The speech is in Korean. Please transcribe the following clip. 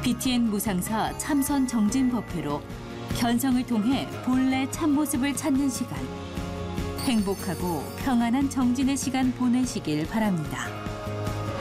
BTN 무상사 참선 정진법회로 견성을 통해 본래 참모습을 찾는 시간. 행복하고 평안한 정진의 시간 보내시길 바랍니다.